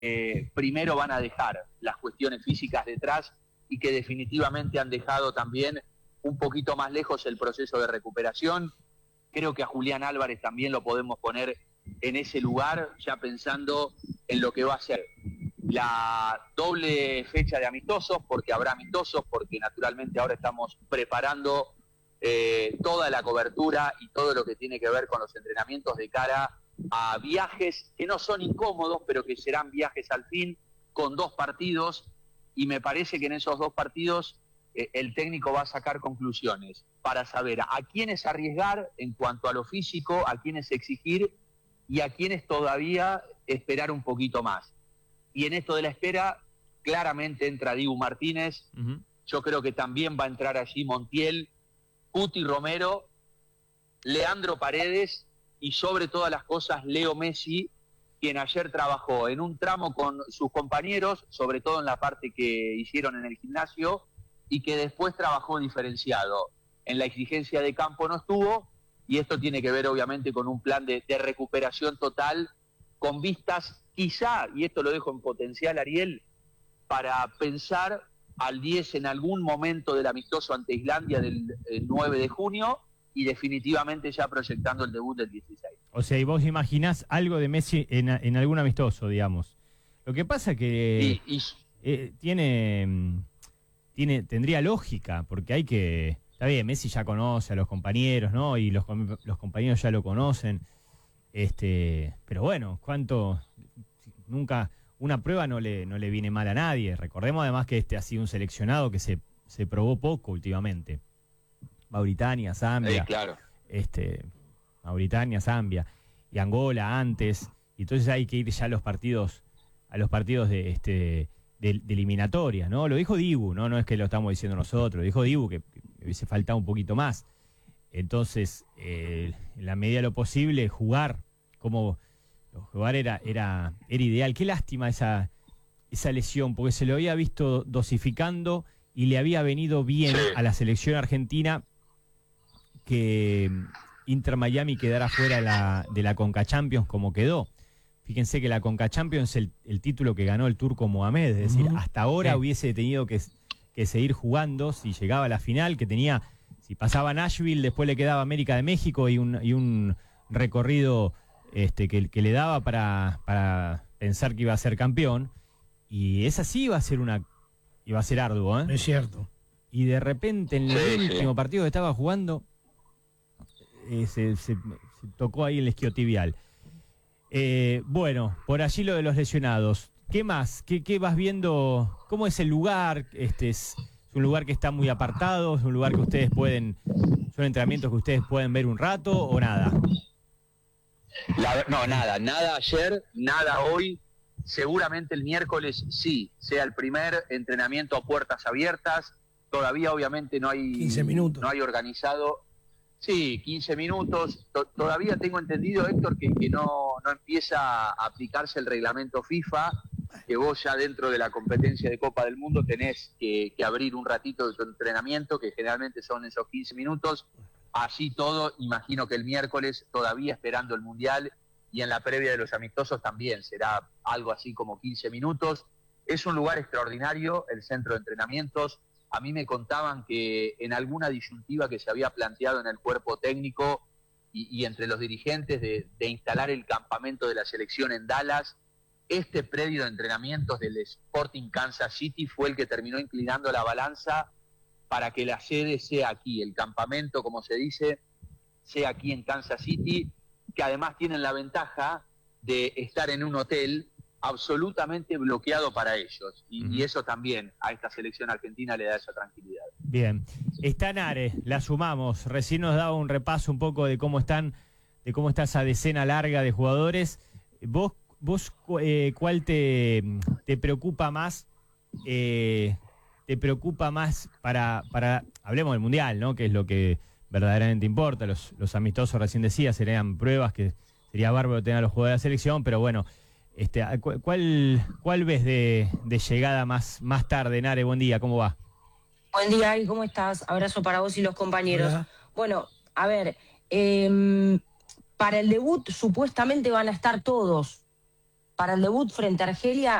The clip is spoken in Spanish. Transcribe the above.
primero van a dejar las cuestiones físicas detrás y que definitivamente han dejado también un poquito más lejos el proceso de recuperación. Creo que a Julián Álvarez también lo podemos poner en ese lugar, ya pensando en lo que va a ser la doble fecha de amistosos, porque habrá amistosos, porque naturalmente ahora estamos preparando toda la cobertura y todo lo que tiene que ver con los entrenamientos de cara a viajes que no son incómodos, pero que serán viajes al fin, con 2 partidos, y me parece que en esos 2 partidos el técnico va a sacar conclusiones para saber a quiénes arriesgar en cuanto a lo físico, a quiénes exigir y a quiénes todavía esperar un poquito más. Y en esto de la espera, claramente entra Dibu Martínez, yo creo que también va a entrar allí Montiel, Cuti Romero, Leandro Paredes y sobre todas las cosas Leo Messi, quien ayer trabajó en un tramo con sus compañeros, sobre todo en la parte que hicieron en el gimnasio, y que después trabajó diferenciado. En la exigencia de campo no estuvo, y esto tiene que ver obviamente con un plan de recuperación total, con vistas quizá, y esto lo dejo en potencial, Ariel, para pensar al 10 en algún momento del amistoso ante Islandia del 9 de junio, y definitivamente ya proyectando el debut del 16. O sea, y vos imaginás algo de Messi en algún amistoso, digamos. Lo que pasa que tendría lógica, porque está bien, Messi ya conoce a los compañeros, ¿no? Y los compañeros ya lo conocen. Pero bueno, nunca una prueba no le viene mal a nadie. Recordemos además que ha sido un seleccionado que se probó poco últimamente. Mauritania, Zambia, claro. Mauritania, Zambia y Angola antes, y entonces hay que ir ya a los partidos de eliminatoria, ¿no? Lo dijo Dibu, no es que lo estamos diciendo nosotros, lo dijo Dibu que hubiese faltado un poquito más. Entonces, en la medida de lo posible, jugar era ideal. Qué lástima esa lesión, porque se lo había visto dosificando y le había venido bien a la selección argentina que Inter Miami quedara fuera de la Conca Champions como quedó. Fíjense que la Conca Champions es el título que ganó el turco Mohamed, es decir, hasta ahora hubiese tenido que seguir jugando si llegaba a la final, si pasaba Nashville, después le quedaba América de México y un recorrido que le daba para pensar que iba a ser campeón, y esa sí iba a ser arduo, ¿eh? Es cierto. Y de repente en el último partido que estaba jugando se tocó ahí el isquiotibial. Bueno, por allí lo de los lesionados. ¿Qué más? ¿Qué vas viendo? ¿Cómo es el lugar? ¿Es un lugar que está muy apartado? ¿Es un lugar que son entrenamientos que ustedes pueden ver un rato o nada? Nada ayer, nada hoy. Seguramente el miércoles sí, sea el primer entrenamiento a puertas abiertas. Todavía obviamente no hay 15 minutos. No hay organizado. Sí, 15 minutos. Todavía tengo entendido, Héctor, que no empieza a aplicarse el reglamento FIFA, que vos ya dentro de la competencia de Copa del Mundo tenés que abrir un ratito de tu entrenamiento, que generalmente son esos 15 minutos. Así todo, imagino que el miércoles, todavía esperando el Mundial, y en la previa de los amistosos también será algo así como 15 minutos. Es un lugar extraordinario, el centro de entrenamientos. A mí me contaban que en alguna disyuntiva que se había planteado en el cuerpo técnico y entre los dirigentes de instalar el campamento de la selección en Dallas, este predio de entrenamientos del Sporting Kansas City fue el que terminó inclinando la balanza para que la sede sea aquí, el campamento, como se dice, sea aquí en Kansas City, que además tienen la ventaja de estar en un hotel absolutamente bloqueado para ellos, y eso también a esta selección argentina le da esa tranquilidad. Bien, está Nare, la sumamos, recién nos daba un repaso un poco de cómo está esa decena larga de jugadores. Vos ¿cuál te preocupa más? ¿Te preocupa más para hablemos del Mundial, ¿no? Que es lo que verdaderamente importa? Los amistosos, recién decía, serían pruebas que sería bárbaro tener a los jugadores de la selección, pero bueno, ¿cuál ves de llegada más tarde, Nare? Buen día, ¿cómo va? Buen día, ¿y cómo estás? Abrazo para vos y los compañeros. Hola. Bueno, a ver, para el debut supuestamente van a estar todos. para el debut frente a Argelia